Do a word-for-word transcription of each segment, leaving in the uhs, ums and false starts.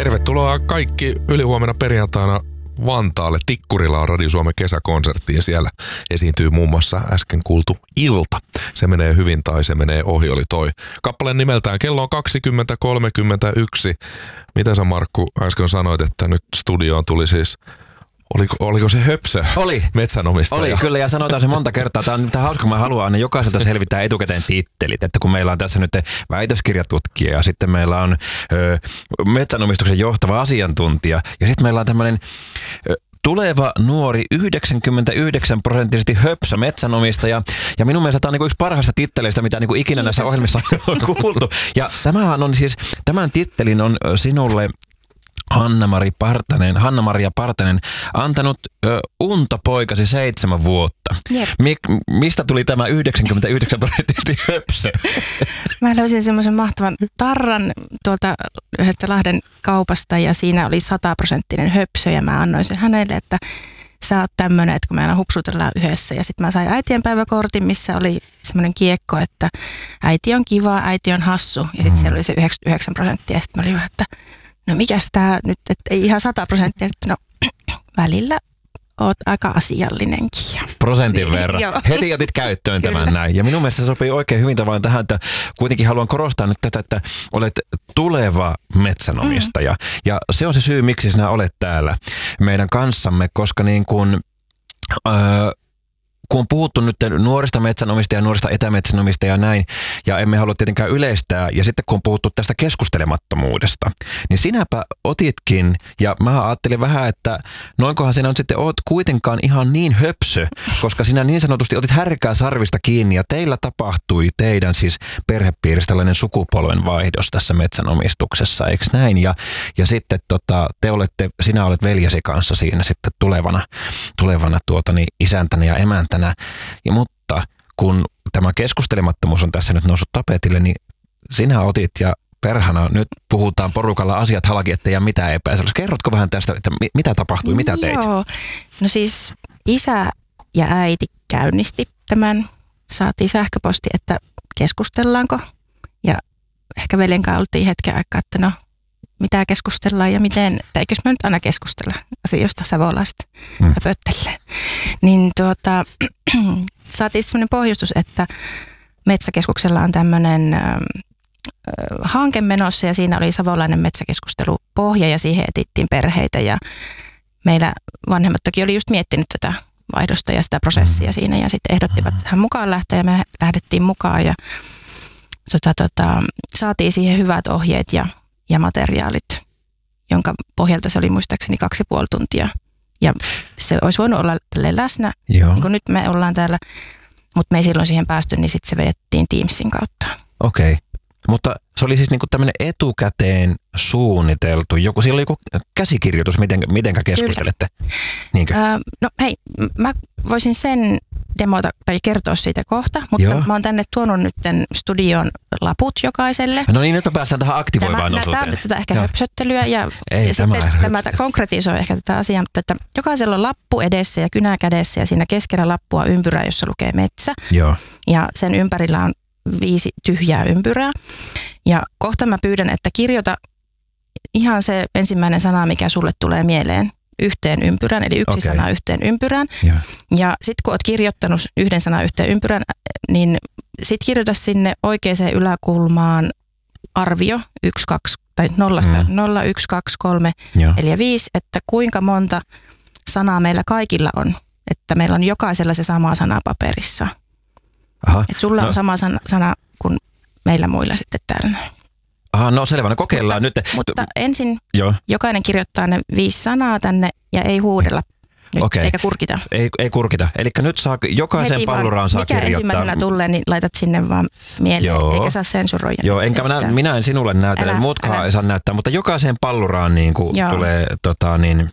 Tervetuloa kaikki ylihuomenna perjantaina Vantaalle. Tikkurilla on Radio Suomen kesäkonsertti ja siellä esiintyy muun muassa äsken kuultu Ilta. Se menee hyvin tai se menee ohi, oli toi kappaleen nimeltään. Kello on kaksikymmentä kolmekymmentäyksi. Mitä sä, Markku, äsken sanoit, että nyt studioon tuli siis... Oliko, oliko se Höpsö? Oli. Metsänomistaja. Oli, kyllä, ja sanotaan se monta kertaa. Tämä on mitä hauska, kun mä haluan aina jokaiselta selvittää etukäteen tittelit. Että kun meillä on tässä nyt väitöskirjatutkija ja sitten meillä on ö, metsänomistuksen johtava asiantuntija ja sitten meillä on tämmöinen ö, tuleva nuori yhdeksänkymmentäyhdeksän prosenttisesti höpsä metsänomistaja. Ja minun mielestä tämä on niinku yksi parhaista titteleistä, mitä niinku ikinä näissä ohjelmissa on kuultu. Ja tämähän on siis, tämän tittelin on sinulle Hanna-Mari Partanen, Hanna-Maria Partanen antanut ö, unta poikasi seitsemän vuotta. Mi- mistä tuli tämä yhdeksänkymmentäyhdeksän prosenttisesti höpsö? Mä löysin semmoisen mahtavan tarran tuolta yhdestä Lahden kaupasta ja siinä oli sataprosenttinen höpsö ja mä annoin sen hänelle, että sä oot tämmönen, että kun me aina hupsutellaan yhdessä. Ja sitten mä sain äitienpäiväkortin, missä oli semmoinen kiekko, että äiti on kiva, äiti on hassu. Ja sitten mm. siellä oli se yhdeksänkymmentäyhdeksän prosenttia ja sitten mä olin vähän, että no mikäs tää nyt, että ei ihan sata prosenttia, no välillä oot aika asiallinenkin. Prosentin verran. Heti otit käyttöön tämän Kyllä. näin. Ja minun mielestä se sopii oikein hyvin tavallaan tähän, että kuitenkin haluan korostaa nyt tätä, että olet tuleva metsänomistaja. Mm. Ja se on se syy, miksi sinä olet täällä meidän kanssamme, koska niin kuin... Öö, kun on puhuttu nyt nuorista metsänomista ja nuorista etämetsänomista ja näin, ja emme halua tietenkään yleistää, ja sitten kun on puhuttu tästä keskustelemattomuudesta, niin sinäpä otitkin, ja mä ajattelin vähän, että noinkohan sinä on sitten oot kuitenkaan ihan niin höpsö, koska sinä niin sanotusti otit härkää sarvista kiinni, ja teillä tapahtui teidän siis perhepiirissä tällainen sukupolven vaihdos tässä metsänomistuksessa, eikö näin? Ja, ja sitten tota, te olette, sinä olet veljesi kanssa siinä sitten tulevana, tulevana tuotani isäntänä ja emäntänä. Ja, mutta kun tämä keskustelemattomuus on tässä nyt noussut tapetille, niin sinä otit ja perhana nyt puhutaan porukalla asiat halki, ettei jää mitään epäselvästi. Kerrotko vähän tästä, että mitä tapahtui, mitä teit? Joo, no siis isä ja äiti käynnisti tämän. Saatiin sähköposti, että keskustellaanko. Ja ehkä veljen kanssa oltiin hetken aikaa, että no mitä keskustellaan ja miten, että eikös me nyt aina keskustella asioista savolaista hmm. ja pöttelee. Niin tuota, saatiin sellainen pohjustus, että Metsäkeskuksella on tämmöinen äh, hanke menossa ja siinä oli savolainen metsäkeskustelupohja ja siihen etittiin perheitä ja meillä vanhemmat toki oli just miettinyt tätä vaihdosta ja sitä prosessia siinä ja sitten ehdottivat tähän mukaan lähteä ja me lähdettiin mukaan ja tota, tota, saatiin siihen hyvät ohjeet ja ja materiaalit, jonka pohjalta se oli muistaakseni kaksi ja puoli tuntia. Ja se olisi voinut olla tälleen läsnä, Joo. niin kuin nyt me ollaan täällä, mutta me ei silloin siihen päästy, niin sitten se vedettiin Teamsin kautta. Okei, okay. Mutta se oli siis niinku tämmöinen etukäteen suunniteltu, joku, siellä oli joku käsikirjoitus, miten, mitenkä keskustelette? Niinkö? Öö, no hei, mä voisin sen demota tai kertoa siitä kohta, mutta Joo. mä oon tänne tuonut nyt studion laput jokaiselle. No niin, nyt me päästään tähän aktivoivaan osuuteen. Tämä on nyt tätä ehkä Joo. höpsöttelyä ja, Ei, ja tämä sitten tämä konkretisoi ehkä tätä asiaa, mutta että jokaisella on lappu edessä ja kynä kädessä ja siinä keskellä lappua ympyrä, jossa lukee metsä. Joo. Ja sen ympärillä on viisi tyhjää ympyrää. Ja kohta mä pyydän, että kirjoita ihan se ensimmäinen sana, mikä sulle tulee mieleen yhteen ympyrään, eli yksi okay. sana yhteen ympyrään. Ja, ja sitten kun oot kirjoittanut yhden sanan yhteen ympyrään, niin sitten kirjoita sinne oikeaan yläkulmaan arvio yksi, kaksi tai nollasta mm. nolla, yksi, kaksi, kolme, neljä, viisi, että kuinka monta sanaa meillä kaikilla on. Että meillä on jokaisella se sama sana paperissa. Aha. Että sulla no. on sama sana, sana kuin meillä muilla sitten täällä. Aha, no selvä, no kokeillaan mutta, nyt. Mutta ensin Joo. jokainen kirjoittaa ne viisi sanaa tänne ja ei huudella nyt, okay. eikä kurkita. Ei, ei kurkita. Eli nyt saa, jokaisen Heti palluraan saa mikä kirjoittaa. Mikä ensimmäisenä tulee, niin laitat sinne vaan mieleen, Joo. eikä saa sensuroida. Joo, enkä minä, minä en sinulle näytä, muutkaan ei saa näyttää, mutta jokaisen palluraan niin kuin tulee tota niin...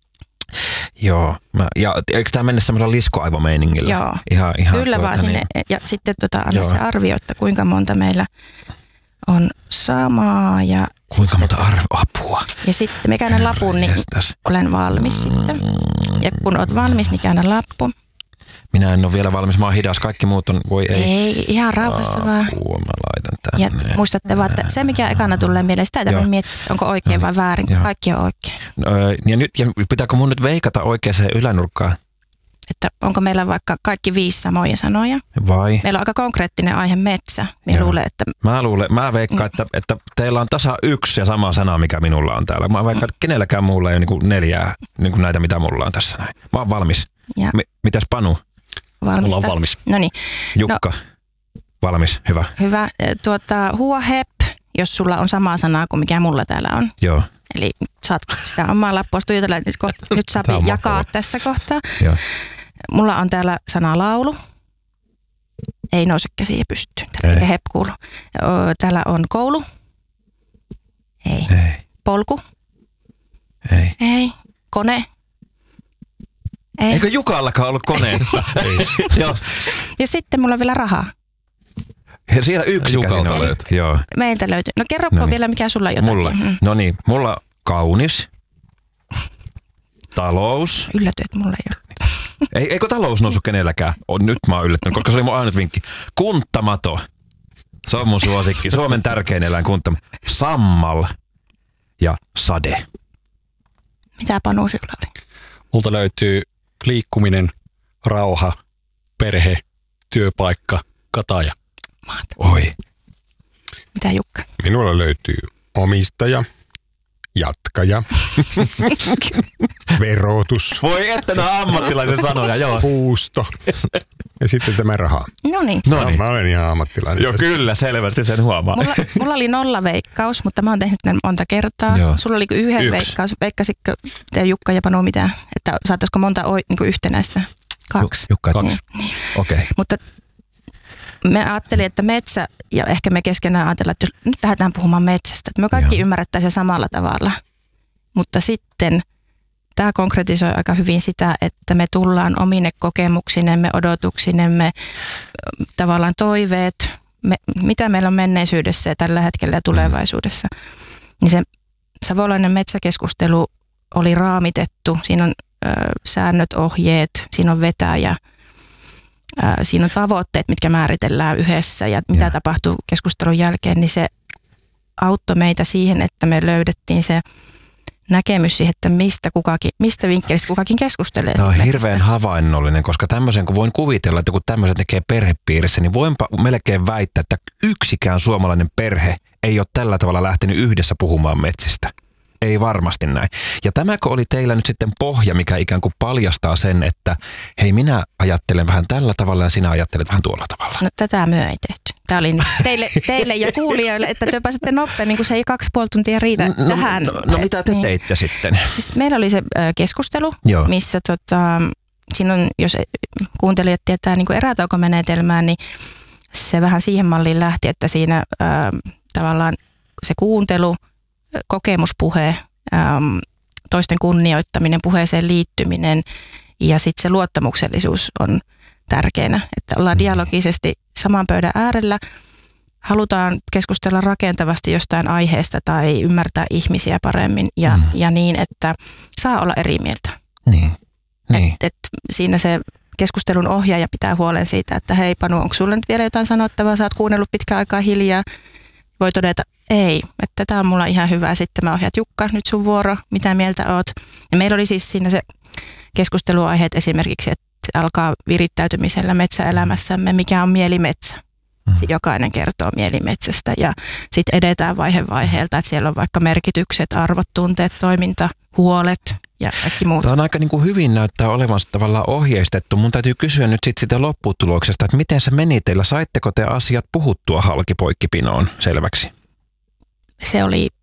Joo, mä, ja eikö tämä mennä semmoisella liskoaivomeiningillä? Joo, ihan, ihan kyllä tuota, vaan sinne. Niin. Ja sitten tota, anna se arvio, että kuinka monta meillä on samaa. Ja kuinka monta arvio, apua. Ja sitten me käännän lapun, niin olen valmis mm. sitten. Ja kun olet valmis, niin käännän lappu. Minä en ole vielä valmis, mä oon hidas, kaikki muut on, voi ei. Ei, ihan rauhassa Aa, vaan. Apua, mä laitan tänne. Ja muistatte vaan, että se mikä ekana tulee mieleen, sitä ei tarvitse miettiä, onko oikein vai väärin, Joo. kaikki on oikein. Öö, ja nyt, ja pitääkö mun nyt veikata oikeaan ylänurkkaan? Että onko meillä vaikka kaikki viisi samoja sanoja. Vai? Meillä on aika konkreettinen aihe metsä. Minä Joo. luulen, että Mä luulen, mä veikkaan, että, että teillä on tasa yksi ja sama sana, mikä minulla on täällä. Mä veikkaan, että kenelläkään muulla ei ole niin kuin neljää niin kuin näitä, mitä mulla on tässä näin. Mä oon valmis. Ja- Mi- mitäs Panu? valmista. Mulla on valmis. No niin, Jukka? No. Valmis, hyvä. hyvä. Tuota, huohep, jos sulla on sama sanaa kuin mikä mulla täällä on. Joo, Eli saat sitä omaa lappua tuijotella, nyt, koht- nyt saa Tää on jakaa mahtavaa. tässä kohtaa. joo. Mulla on täällä sana laulu. Ei nouse käsiä pystyyn. Ei. Täällä eikä hep kuulu. Ö, Täällä on koulu. Ei. Ei, Polku. ei. Ei. Kone. Ei. Eikö Jukallakaan ollut koneen? Joo. Ja sitten mulla on vielä rahaa. Ja siellä yksi Jukalta käsin oli. löytyy. Joo, Meiltä löytyy. No kerropa No niin. vielä, mikä sulla on jotakin. mulla. Mm. No niin, mulla kaunis. Talous. Ylläty, että mulla ei ole. Ei, eikö talous noussut kenelläkään? On, nyt mä oon yllättynyt, koska se oli mun ainut vinkki. Kunttamato. Se on mun suosikki. Suomen tärkein eläin kunttamato. Sammal ja sade. Mitä Panu sinulla oli? Multa löytyy liikkuminen, rauha, perhe, työpaikka, kataja. Mahtavaa. Oi. Mitä Jukka? Minulla löytyy omistaja, jatkaja, verotus, Voi että nämä ammattilaisen sanoja, joo. puusto ja sitten tämä raha. No niin. No niin. Mä olen ihan ammattilainen. Joo, tässä. kyllä, selvästi sen huomaa. Mulla, mulla oli nollaveikkaus, mutta mä oon tehnyt tämän monta kertaa. Joo. Sulla oli yhden Yksi. veikkaus. Veikkasitko te Jukka ja Panu mitään? Että saattaisiko monta oi, niin kuin yhtenäistä? Kaksi. Jukka, Kaksi. Niin. Okei. Okay. Mutta me ajattelin, että metsä, ja ehkä me keskenään ajatellaan, että jos nyt lähdetään puhumaan metsästä, että me kaikki Joo. ymmärrettäisiin samalla tavalla. Mutta sitten tämä konkretisoi aika hyvin sitä, että me tullaan omine kokemuksinemme, odotuksinemme, tavallaan toiveet, me, mitä meillä on menneisyydessä ja tällä hetkellä ja tulevaisuudessa. Niin se savolainen metsäkeskustelu oli raamitettu, siinä on ö, säännöt, ohjeet, siinä on vetäjä, ö, siinä on tavoitteet, mitkä määritellään yhdessä ja mitä Joo. tapahtuu keskustelun jälkeen, niin se auttoi meitä siihen, että me löydettiin se näkemys siihen, että mistä, kukakin, mistä vinkkelistä kukakin keskustelee. Tämä on siitä hirveän metsästä. havainnollinen, koska tämmöisen kun voin kuvitella, että kun tämmöisen tekee perhepiirissä, niin voinpa melkein väittää, että yksikään suomalainen perhe ei ole tällä tavalla lähtenyt yhdessä puhumaan metsistä. Ei varmasti näin. Ja tämäkö oli teillä nyt sitten pohja, mikä ikään kuin paljastaa sen, että hei, minä ajattelen vähän tällä tavalla ja sinä ajattelet vähän tuolla tavalla. No tätä myö ei tehty. Tämä oli nyt teille, teille ja kuulijoille, että te pääsette nopeammin, kun se ei kaksi puoli tuntia riitä No, tähän. no, no mitä te Niin. teitte sitten? Siis meillä oli se ö, keskustelu, Joo. missä tota, siinä on, jos kuuntelijat tietää niin kuin erätaukomenetelmää, niin se vähän siihen malliin lähti, että siinä ö, tavallaan se kuuntelu, kokemuspuhe, ö, toisten kunnioittaminen, puheeseen liittyminen ja sitten se luottamuksellisuus on tärkeänä, että ollaan dialogisesti saman pöydän äärellä, halutaan keskustella rakentavasti jostain aiheesta tai ymmärtää ihmisiä paremmin ja, Mm. ja niin, että saa olla eri mieltä. Niin. niin. Et, et siinä se keskustelun ohjaaja pitää huolen siitä, että hei Panu, onko sulla nyt vielä jotain sanottavaa, sä oot kuunnellut pitkään aikaa hiljaa. Voi todeta, ei, että tämä on mulla ihan hyvä. Sitten mä ohjaat Jukka, nyt sun vuoro, mitä mieltä oot. Ja meillä oli siis siinä se keskusteluaiheet esimerkiksi, että se alkaa virittäytymisellä metsäelämässämme, mikä on mielimetsä. Jokainen kertoo mielimetsästä ja sitten edetään vaihe vaiheelta, että siellä on vaikka merkitykset, arvot, tunteet, toiminta, huolet ja kaikki muut. Tämä on aika niin kuin hyvin näyttää olevan tavallaan ohjeistettu. Mun täytyy kysyä nyt sit sitä lopputuloksesta, että miten se meni teillä? Saitteko te asiat puhuttua halkipoikkipinoon selväksi? Se oli